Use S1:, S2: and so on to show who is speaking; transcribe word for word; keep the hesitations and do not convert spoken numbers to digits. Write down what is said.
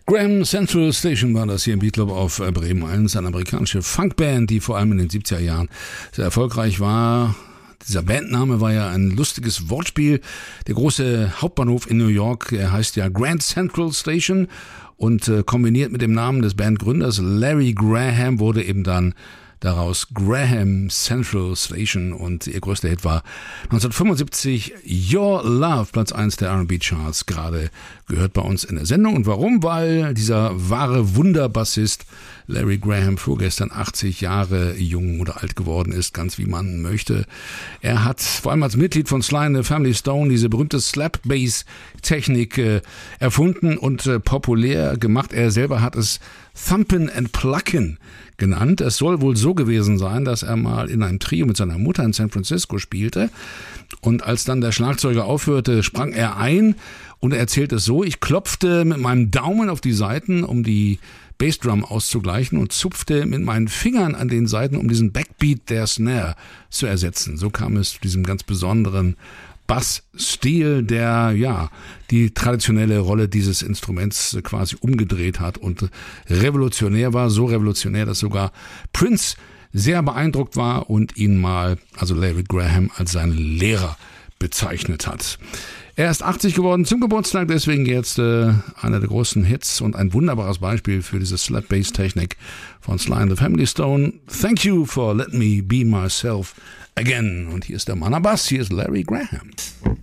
S1: Graham Central Station war das hier im Beatclub auf Bremen eins, eine amerikanische Funkband, die vor allem in den siebziger Jahren sehr erfolgreich war. Dieser Bandname war ja ein lustiges Wortspiel. Der große Hauptbahnhof in New York, er heißt ja Grand Central Station und äh, kombiniert mit dem Namen des Bandgründers Larry Graham wurde eben dann daraus Graham Central Station und ihr größter Hit war neunzehnhundertfünfundsiebzig Your Love, Platz eins der R und B Charts, gerade gehört bei uns in der Sendung. Und warum? Weil dieser wahre Wunderbassist Larry Graham vorgestern achtzig Jahre jung oder alt geworden ist, ganz wie man möchte. Er hat vor allem als Mitglied von Sly and the Family Stone diese berühmte Slap-Bass-Technik äh, erfunden und äh, populär gemacht. Er selber hat es Thumpin' and Pluckin' genannt. Es soll wohl so gewesen sein, dass er mal in einem Trio mit seiner Mutter in San Francisco spielte und als dann der Schlagzeuger aufhörte, sprang er ein und er erzählt es so: Ich klopfte mit meinem Daumen auf die Saiten, um die Bassdrum auszugleichen und zupfte mit meinen Fingern an den Saiten, um diesen Backbeat der Snare zu ersetzen. So kam es zu diesem ganz besonderen Bassstil, der ja die traditionelle Rolle dieses Instruments quasi umgedreht hat und revolutionär war, so revolutionär, dass sogar Prince sehr beeindruckt war und ihn mal, also Larry Graham, als seinen Lehrer bezeichnet hat. Er ist achtzig geworden zum Geburtstag, deswegen jetzt äh, einer der großen Hits und ein wunderbares Beispiel für diese Slap-Bass-Technik von Sly and the Family Stone. Thank you for letting me be myself again. Und hier ist der Mann am Bass, hier ist Larry Graham.